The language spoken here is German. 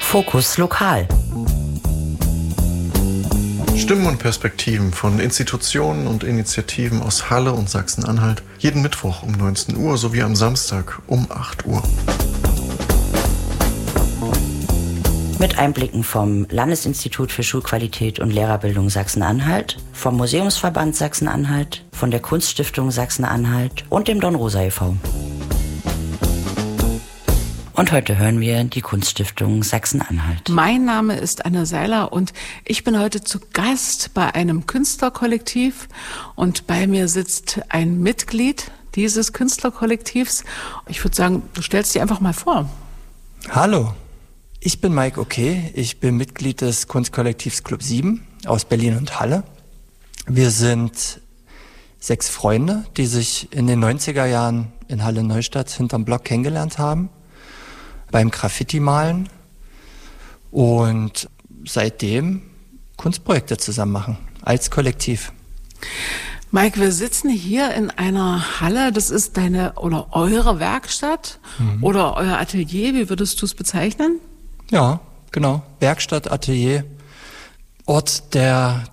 Fokus Lokal. Stimmen und Perspektiven von Institutionen und Initiativen aus Halle und Sachsen-Anhalt. Jeden Mittwoch um 19 Uhr sowie am Samstag um 8 Uhr. Mit Einblicken vom Landesinstitut für Schulqualität und Lehrerbildung Sachsen-Anhalt, vom Museumsverband Sachsen-Anhalt, von der Kunststiftung Sachsen-Anhalt und dem Dornrosa e.V. Und heute hören wir die Kunststiftung Sachsen-Anhalt. Mein Name ist Anne Seiler und ich bin heute zu Gast bei einem Künstlerkollektiv und bei mir sitzt ein Mitglied dieses Künstlerkollektivs. Ich würde sagen, du stellst dich einfach mal vor. Hallo, ich bin Mike Okay, ich bin Mitglied des Kunstkollektivs Club 7 aus Berlin und Halle. Wir sind 6 Freunde, die sich in den 90er Jahren in Halle-Neustadt hinterm Block kennengelernt haben. Beim Graffiti-Malen und seitdem Kunstprojekte zusammen machen, als Kollektiv. Mike, wir sitzen hier in einer Halle, das ist deine oder eure Werkstatt oder euer Atelier, wie würdest du es bezeichnen? Ja, genau, Werkstatt, Atelier, Ort der